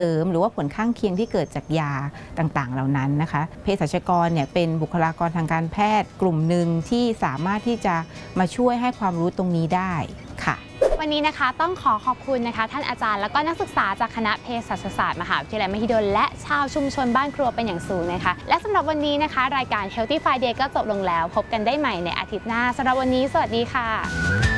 เสริมหรือว่าผลข้างเคียงที่เกิดจากยาต่างๆเหล่านั้นนะคะเภสัชกรเนี่ยเป็นบุคลากรทางการแพทย์กลุ่มหนึ่งที่สามารถที่จะมาช่วยให้ความรู้ตรงนี้ได้ค่ะวันนี้นะคะต้องขอบคุณนะคะท่านอาจารย์แล้วก็นักศึกษาจากคณะเภสัชศาสตร์มหาวิทยาลัยมหิดลและชาวชุมชนบ้านครัวเป็นอย่างสูงนะคะและสำหรับวันนี้นะคะรายการ Healthy Friday ก็จบลงแล้วพบกันได้ใหม่ในอาทิตย์หน้าสำหรับวันนี้สวัสดีค่ะ